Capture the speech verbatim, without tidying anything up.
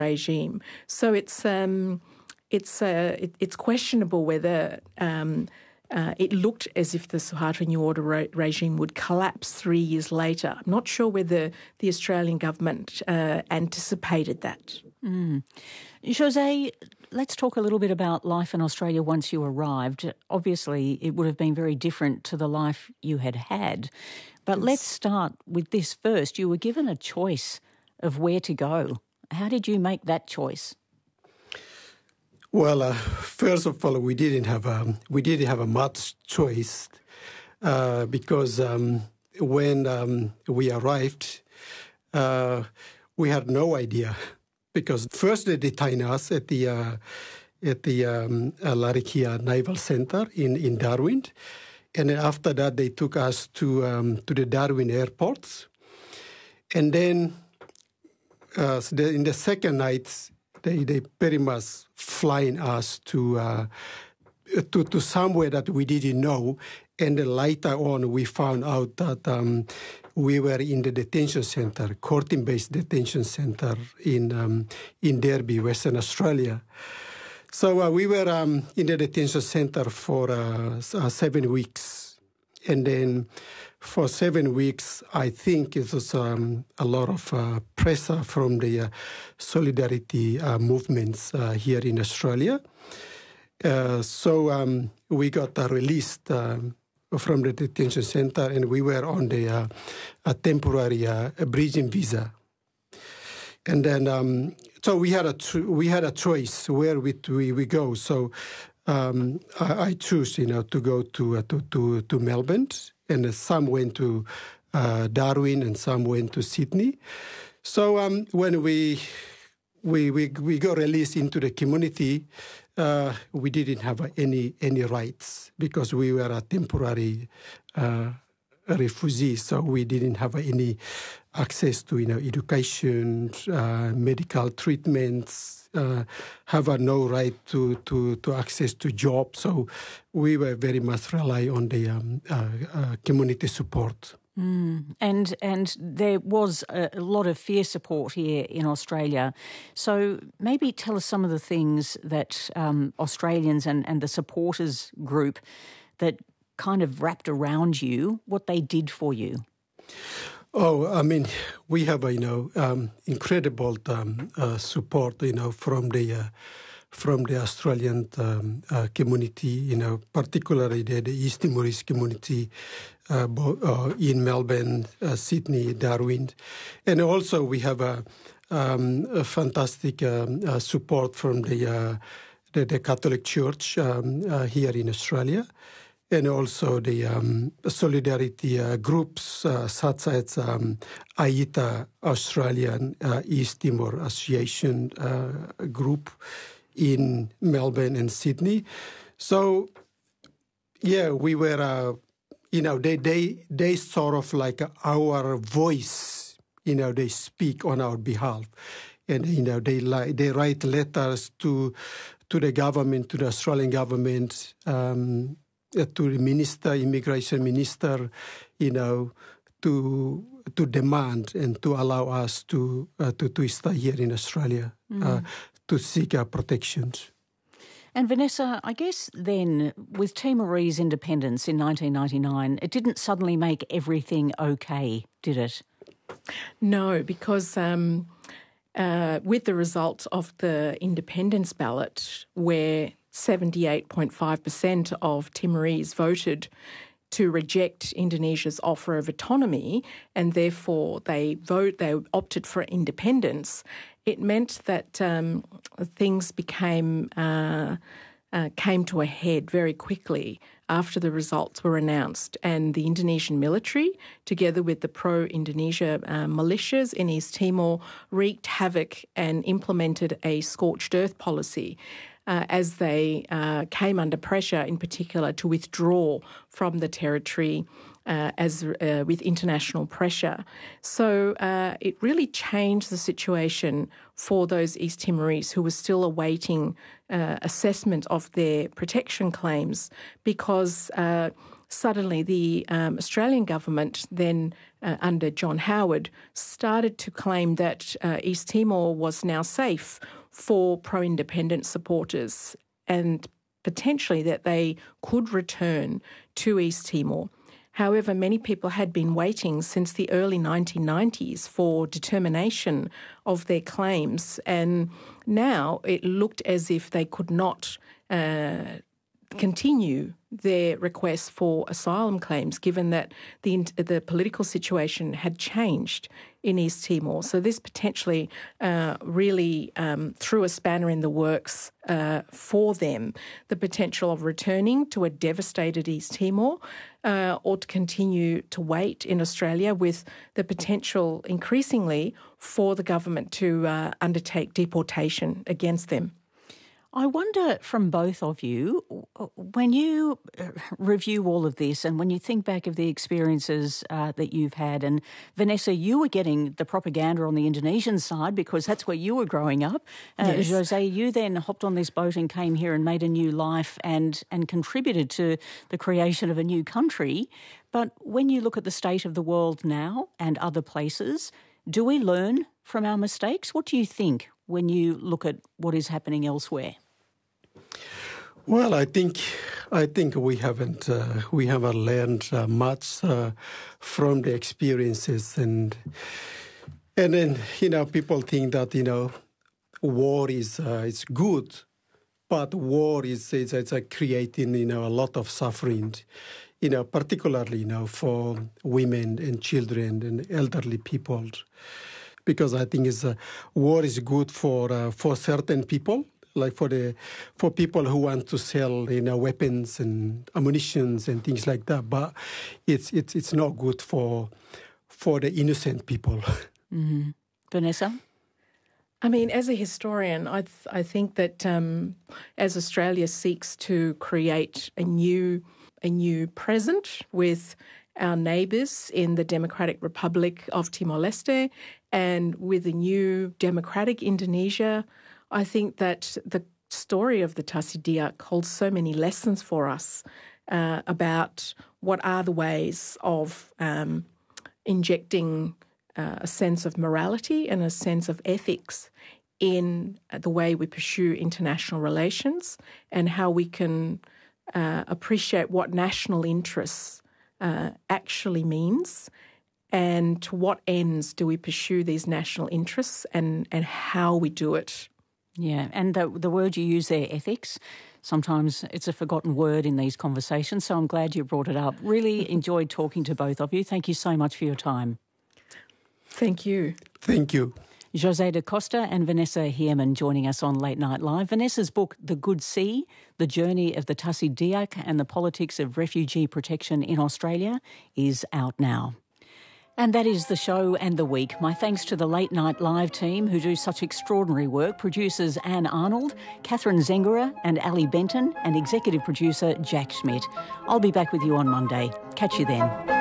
regime. So it's um, it's uh, it, it's questionable whether um, uh, it looked as if the Suharto New Order re- regime would collapse three years later. I'm not sure whether the Australian government uh, anticipated that. Mm. Jose, let's talk a little bit about life in Australia once you arrived. Obviously, it would have been very different to the life you had had. But yes. Let's start with this first. You were given a choice of where to go. How did you make that choice? Well, uh, first of all, we didn't have a we didn't have a much choice uh, because um, when um, we arrived, uh, we had no idea. Because first they detained us at the uh, at the um, uh, Larrakia Naval Center in, in Darwin, and then after that they took us to um, to the Darwin airport, and then uh, so the, in the second night they they pretty much flying us to uh, to to somewhere that we didn't know, and then later on we found out that. Um, We were in the detention center, Cortin-based detention center in um, in Derby, Western Australia. So uh, we were um, in the detention center for uh, uh, seven weeks. And then for seven weeks, I think it was um, a lot of uh, pressure from the uh, solidarity uh, movements uh, here in Australia. Uh, so um, we got uh, released um, from the detention center, and we were on the uh, a temporary uh, a bridging visa. And then, um, so we had a we had a choice where we we, we go. So um, I, I choose, you know, to go to uh, to, to to Melbourne, and some went to uh, Darwin, and some went to Sydney. So um, when we we we we got released into the community. Uh, we didn't have any any rights because we were a temporary uh, refugee, so we didn't have any access to, you know, education, uh, medical treatments, uh, have uh, no right to, to, to access to jobs. So we were very much rely on the um, uh, uh, community support. Mm. And and there was a, a lot of fear support here in Australia. So maybe tell us some of the things that um, Australians and, and the supporters group that kind of wrapped around you, what they did for you. Oh, I mean, we have, you know, um, incredible um, uh, support, you know, from the uh, from the Australian um, uh, community, you know, particularly the, the East Timorese community uh, bo- uh, in Melbourne, uh, Sydney, Darwin. And also we have a, um, a fantastic um, uh, support from the, uh, the, the Catholic Church um, uh, here in Australia. And also the um, solidarity uh, groups uh, such as um, AITA, Australian uh, East Timor Association uh, group in Melbourne and Sydney. So, yeah, we were, uh, you know, they, they, they sort of like our voice, you know, they speak on our behalf. And, you know, they like they write letters to to the government, to the Australian government, um, to the minister, immigration minister, you know, to to demand and to allow us to uh, to, to stay here in Australia. Mm. Uh, to seek our protections. And Vanessa, I guess then with Timorese independence in nineteen ninety-nine, it didn't suddenly make everything okay, did it? No, because um, uh, with the results of the independence ballot, where seventy-eight point five percent of Timorese voted to reject Indonesia's offer of autonomy, and therefore they vote they opted for independence, it meant that um, things became uh, uh, came to a head very quickly after the results were announced, and the Indonesian military, together with the pro-Indonesia uh, militias in East Timor, wreaked havoc and implemented a scorched earth policy. Uh, as they uh, came under pressure, in particular, to withdraw from the territory uh, as uh, with international pressure. So uh, it really changed the situation for those East Timorese who were still awaiting uh, assessment of their protection claims, because uh, suddenly the um, Australian government then, uh, under John Howard, started to claim that uh, East Timor was now safe for pro-independence supporters and potentially that they could return to East Timor. However, many people had been waiting since the early nineteen nineties for determination of their claims, and now it looked as if they could not uh, continue their requests for asylum claims, given that the the political situation had changed in East Timor. So this potentially uh, really um, threw a spanner in the works uh, for them, the potential of returning to a devastated East Timor uh, or to continue to wait in Australia, with the potential increasingly for the government to uh, undertake deportation against them. I wonder from both of you, when you review all of this and when you think back of the experiences uh, that you've had, and Vanessa, you were getting the propaganda on the Indonesian side because that's where you were growing up. Uh, yes. Jose, you then hopped on this boat and came here and made a new life and, and contributed to the creation of a new country. But when you look at the state of the world now and other places, do we learn from our mistakes? What do you think when you look at what is happening elsewhere? Well, I think I think we haven't uh, we haven't learned uh, much uh, from the experiences, and and then you know people think that you know war is uh, is good, but war is is it's uh, creating you know a lot of suffering, you know particularly you know for women and children and elderly people. Because I think is uh, war is good for uh, for certain people, like for the for people who want to sell you know weapons and ammunitions and things like that. But it's it's it's not good for for the innocent people. Mm-hmm. Vanessa? I mean, as a historian, I th- I think that um, as Australia seeks to create a new a new present with our neighbours in the Democratic Republic of Timor-Leste and with a new democratic Indonesia, I think that the story of the Tassidiaq holds so many lessons for us uh, about what are the ways of um, injecting uh, a sense of morality and a sense of ethics in the way we pursue international relations, and how we can uh, appreciate what national interests uh, actually means, and to what ends do we pursue these national interests, and, and how we do it. Yeah, and the, the word you use there, ethics, sometimes it's a forgotten word in these conversations, so I'm glad you brought it up. Really enjoyed talking to both of you. Thank you so much for your time. Thank you. Thank you. Jose da Costa and Vanessa Hierman joining us on Late Night Live. Vanessa's book, The Good Sea, The Journey of the Tassidiaq and the Politics of Refugee Protection in Australia, is out now. And that is the show and the week. My thanks to the Late Night Live team who do such extraordinary work, producers Anne Arnold, Catherine Zengura and Ali Benton, and executive producer Jack Schmidt. I'll be back with you on Monday. Catch you then.